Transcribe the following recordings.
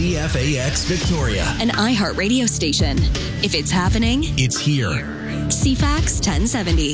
CFAX Victoria, an iHeart radio station. If it's happening, it's here. CFAX 1070.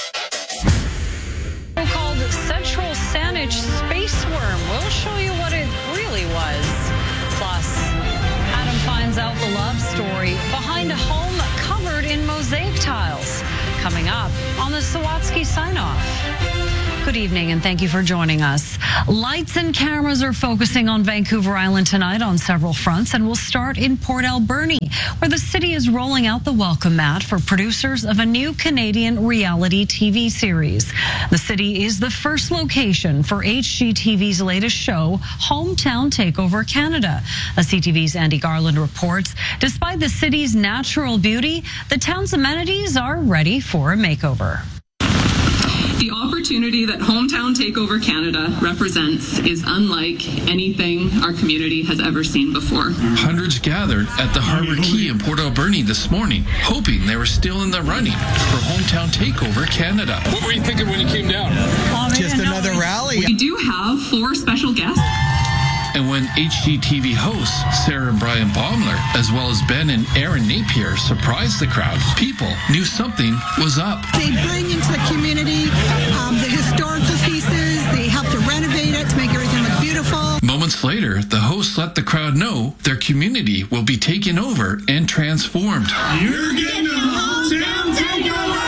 Called Central Saanich Space Worm. We'll show you what it really was. Plus, Adam finds out the love story behind a home covered in mosaic tiles. Coming up on the Sawatsky Sign-Off. Good evening, and thank you for joining us. Lights and cameras are focusing on Vancouver Island tonight on several fronts, and we'll start in Port Alberni, where the city is rolling out the welcome mat for producers of a new Canadian reality TV series. The city is the first location for HGTV's latest show, Hometown Takeover Canada. As CTV's Andy Garland reports, despite the city's natural beauty, the town's amenities are ready for a makeover. The opportunity that Hometown Takeover Canada represents is unlike anything our community has ever seen before. Hundreds gathered at the Harbour Quay in Port Alberni this morning, hoping they were still in the running for Hometown Takeover Canada. What were you thinking when you came down? Just another rally. We do have 4 special guests. And when HGTV hosts Sarah and Brian Baumler, as well as Ben and Aaron Napier, surprised the crowd, people knew something was up. They bring into the community the historical pieces. They help to renovate it to make everything look beautiful. Moments later, the hosts let the crowd know their community will be taken over and transformed. You're getting a Hometown Takeover!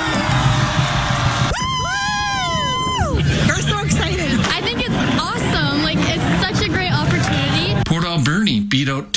We're so excited. I think it's awesome. It's such a great opportunity. Port Alberni beat out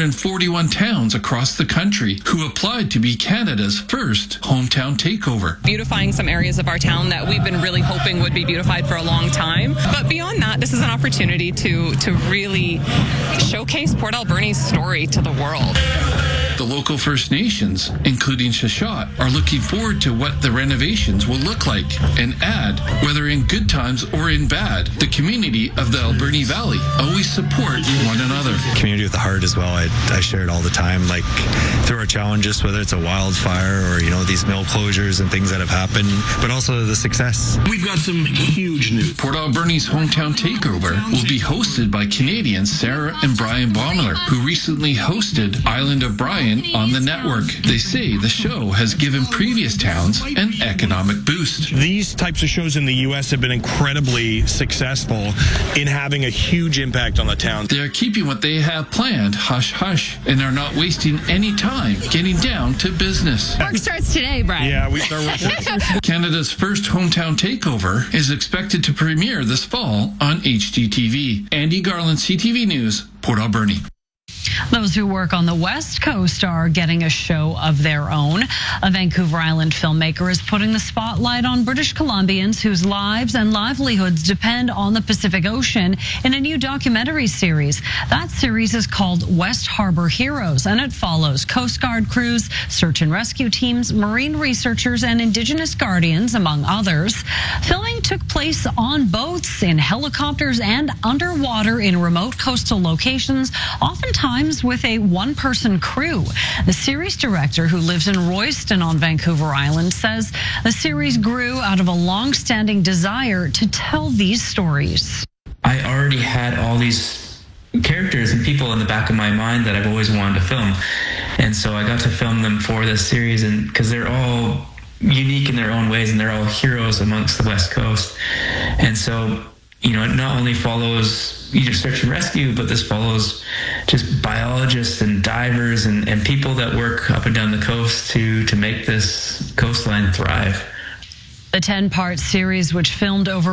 241 towns across the country who applied to be Canada's first hometown takeover. Beautifying some areas of our town that we've been really hoping would be beautified for a long time. But beyond that, this is an opportunity to really showcase Port Alberni's story to the world. The local First Nations, including Shuswap, are looking forward to what the renovations will look like and add, whether in good times or in bad, the community of the Alberni Valley always support one another. Community with the heart as well. I share it all the time, like through our challenges, whether it's a wildfire or, these mill closures and things that have happened, but also the success. We've got some huge news. Port Alberni's Hometown Takeover will be hosted by Canadians Sarah and Brian Baumler, who recently hosted Island of Brian on the network. They say the show has given previous towns an economic boost. These types of shows in the U.S. have been incredibly successful in having a huge impact on the town. They are keeping what they have planned hush-hush and are not wasting any time getting down to business. Work starts today, Brian. Yeah, we start working. Canada's first hometown takeover is expected to premiere this fall on HGTV. Andy Garland, CTV News, Port Alberni. Those who work on the West Coast are getting a show of their own. A Vancouver Island filmmaker is putting the spotlight on British Columbians whose lives and livelihoods depend on the Pacific Ocean in a new documentary series. That series is called West Harbour Heroes, and it follows Coast Guard crews, search and rescue teams, marine researchers, and Indigenous guardians, among others. Filming took place on boats, in helicopters, and underwater in remote coastal locations, oftentimes with a one-person crew. The series director, who lives in Royston on Vancouver Island, says the series grew out of a long-standing desire to tell these stories. I already had all these characters and people in the back of my mind that I've always wanted to film. And so I got to film them for this series, and because they're all unique in their own ways and they're all heroes amongst the West Coast. And so, it not only follows search and rescue, but this follows just biologists and divers and people that work up and down the coast to make this coastline thrive. The 10-part series, which filmed over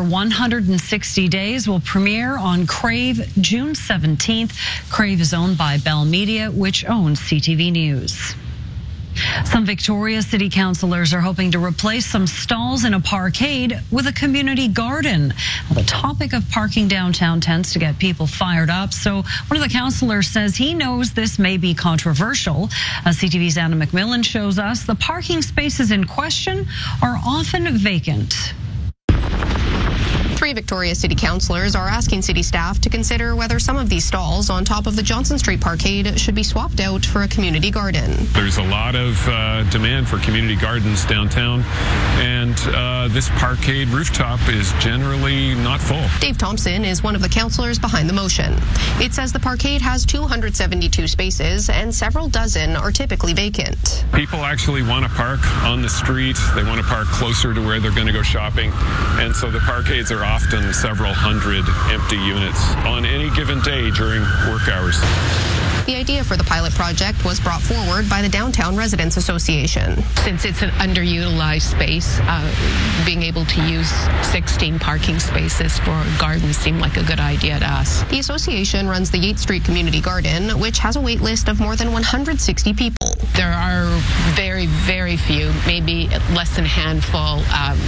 160 days, will premiere on Crave June 17th. Crave is owned by Bell Media, which owns CTV News. Some Victoria City councillors are hoping to replace some stalls in a parkade with a community garden. The topic of parking downtown tends to get people fired up, so one of the councillors says he knows this may be controversial. As CTV's Anna McMillan shows us, the parking spaces in question are often vacant. 3 Victoria City councillors are asking city staff to consider whether some of these stalls on top of the Johnson Street Parkade should be swapped out for a community garden. There's a lot of demand for community gardens downtown, and this parkade rooftop is generally not full. Dave Thompson is one of the councillors behind the motion. It says the parkade has 272 spaces and several dozen are typically vacant. People actually want to park on the street. They want to park closer to where they're going to go shopping, and so the parkades are often several hundred empty units on any given day during work hours. The idea for the pilot project was brought forward by the Downtown Residents Association. Since it's an underutilized space, being able to use 16 parking spaces for gardens seemed like a good idea to us. The association runs the Yates Street Community Garden, which has a wait list of more than 160 people. There are very, very few, maybe less than a handful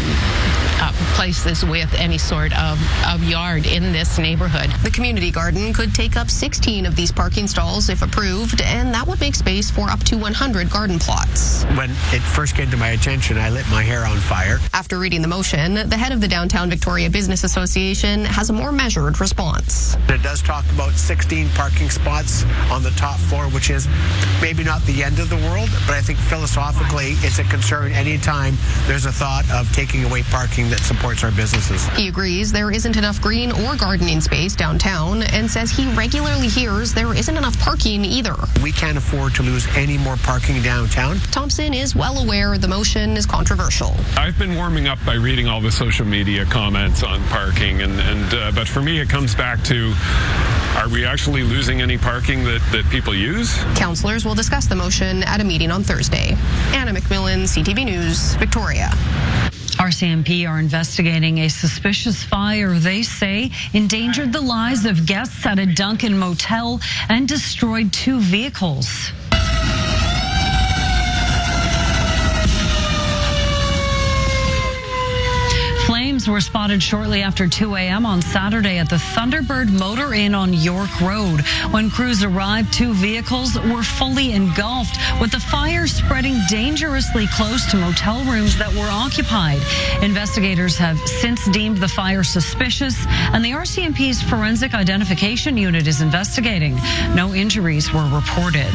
places with any sort of yard in this neighborhood. The community garden could take up 16 of these parking stalls if approved, and that would make space for up to 100 garden plots. When it first came to my attention, I lit my hair on fire. After reading the motion, the head of the Downtown Victoria Business Association has a more measured response. It does talk about 16 parking spots on the top floor, which is maybe not the end of the world, but I think philosophically it's a concern anytime there's a thought of taking away parking that supports our businesses. He agrees there isn't enough green or gardening space downtown and says he regularly hears there isn't enough parking either. We can't afford to lose any more parking downtown. Thompson is well aware the motion is controversial. I've been warming up by reading all the social media comments on parking, but for me it comes back to, are we actually losing any parking that people use? Councillors will discuss the motion at a meeting on Thursday. Anna McMillan, CTV News, Victoria. RCMP are investigating a suspicious fire they say endangered the lives of guests at a Duncan motel and destroyed 2 vehicles. Flames were spotted shortly after 2 a.m. on Saturday at the Thunderbird Motor Inn on York Road. When crews arrived, 2 vehicles were fully engulfed, with the fire spreading dangerously close to motel rooms that were occupied. Investigators have since deemed the fire suspicious, and the RCMP's Forensic Identification Unit is investigating. No injuries were reported.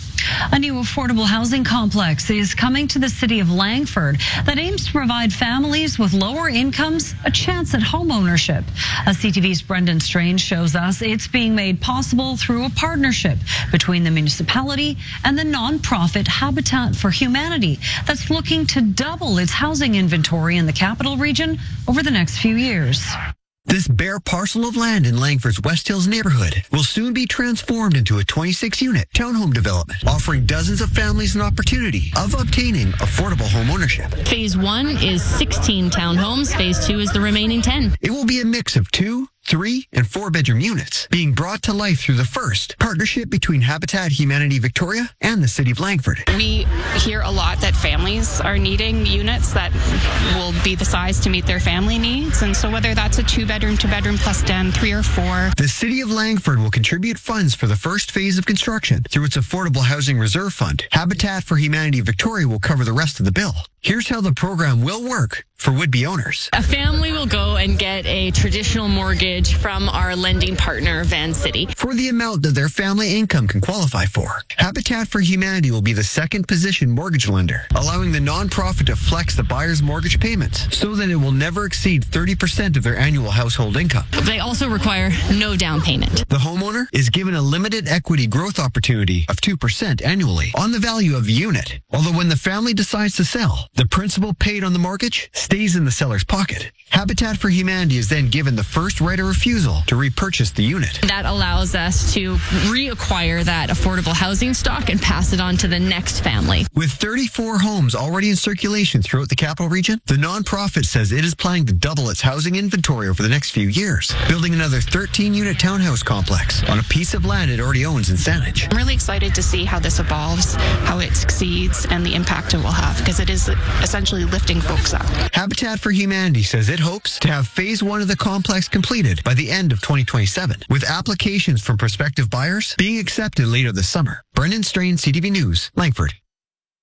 A new affordable housing complex is coming to the city of Langford that aims to provide families with lower incomes a chance at home ownership. As CTV's Brendan Strange shows us, it's being made possible through a partnership between the municipality and the nonprofit Habitat for Humanity that's looking to double its housing inventory in the capital region over the next few years. This bare parcel of land in Langford's West Hills neighborhood will soon be transformed into a 26-unit townhome development, offering dozens of families an opportunity of obtaining affordable home ownership. Phase 1 is 16 townhomes. Phase 2 is the remaining 10. It will be a mix of 2, 3, and 4-bedroom units being brought to life through the first partnership between Habitat Humanity Victoria and the City of Langford. We hear a lot that families are needing units that will be the size to meet their family needs. And so whether that's a 2-bedroom, 2-bedroom plus den, 3 or 4. The City of Langford will contribute funds for the first phase of construction through its Affordable Housing Reserve Fund. Habitat for Humanity Victoria will cover the rest of the bill. Here's how the program will work for would-be owners. A family will go and get a traditional mortgage from our lending partner, Van City, for the amount that their family income can qualify for. Habitat for Humanity will be the second position mortgage lender, allowing the nonprofit to flex the buyer's mortgage payments so that it will never exceed 30% of their annual household income. They also require no down payment. The homeowner is given a limited equity growth opportunity of 2% annually on the value of the unit. Although when the family decides to sell, the principal paid on the mortgage stays in the seller's pocket. Habitat for Humanity is then given the first right of refusal to repurchase the unit. That allows us to reacquire that affordable housing stock and pass it on to the next family. With 34 homes already in circulation throughout the capital region, the nonprofit says it is planning to double its housing inventory over the next few years, building another 13-unit townhouse complex on a piece of land it already owns in Saanich. I'm really excited to see how this evolves, how it succeeds, and the impact it will have, because it is essentially lifting folks up. Habitat for Humanity says it hopes to have phase 1 of the complex completed by the end of 2027, with applications from prospective buyers being accepted later this summer. Brendan Strain, CTV News, Langford.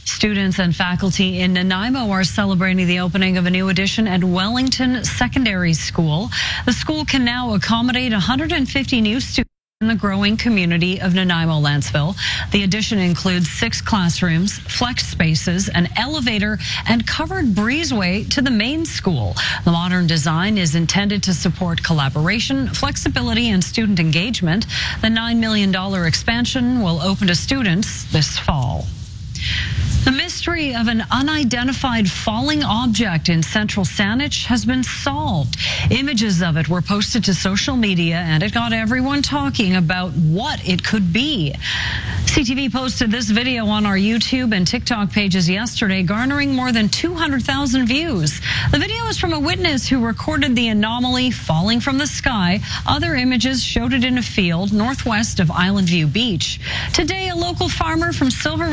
Students and faculty in Nanaimo are celebrating the opening of a new addition at Wellington Secondary School. The school can now accommodate 150 new students in the growing community of Nanaimo, Landsville. The addition includes 6 classrooms, flex spaces, an elevator, and covered breezeway to the main school. The modern design is intended to support collaboration, flexibility, and student engagement. The $9 million expansion will open to students this fall. The mystery of an unidentified falling object in central Saanich has been solved. Images of it were posted to social media, and it got everyone talking about what it could be. CTV posted this video on our YouTube and TikTok pages yesterday, garnering more than 200,000 views. The video is from a witness who recorded the anomaly falling from the sky. Other images showed it in a field northwest of Island View Beach. Today, a local farmer from Silver